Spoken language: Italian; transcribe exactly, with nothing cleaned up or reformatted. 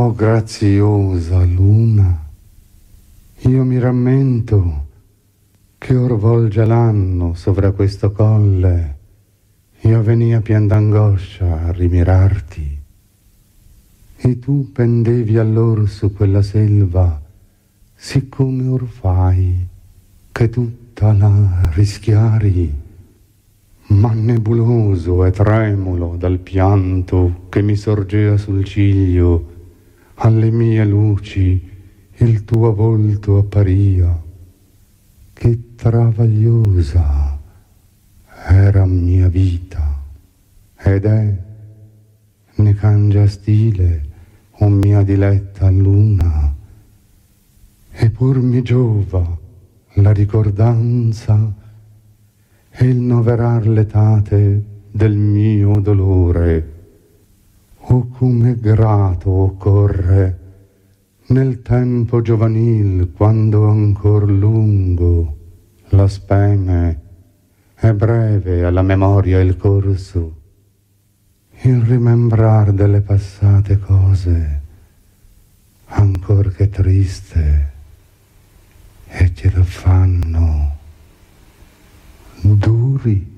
Oh graziosa luna, io mi rammento che or volge l'anno sovra questo colle, io venia pien d'angoscia a rimirarti, e tu pendevi allor su quella selva, siccome or fai che tutta la rischiari, ma nebuloso e tremulo dal pianto che mi sorgea sul ciglio, alle mie luci il tuo volto apparia, che travagliosa era mia vita, ed è, ne cangia stile, o mia diletta luna, e pur mi giova la ricordanza e il noverar l'etate del mio dolore. Oh, come grato occorre nel tempo giovanil, quando ancor lungo la speme e breve alla memoria il corso, il rimembrar delle passate cose, ancor che triste, e ce lo fanno duri